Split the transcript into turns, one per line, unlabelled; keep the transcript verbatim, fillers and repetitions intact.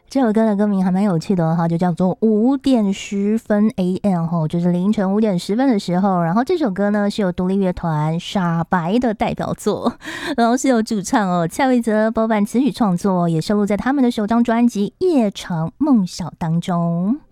这首歌的歌名还蛮有趣的哈，就叫做五点十分 A M 哈，就是凌晨五点十分的时候。然后这首歌呢是由独立乐团傻白的代表作，然后是由主唱哦蔡维泽包办词曲创作，也收录在他们的首张专辑《夜长梦晓》当中。